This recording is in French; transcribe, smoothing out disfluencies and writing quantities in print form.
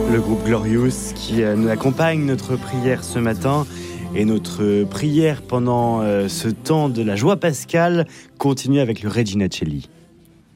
Le groupe Glorious qui nous accompagne notre prière ce matin. Et notre prière pendant ce temps de la joie pascale continue avec le Regina Coeli.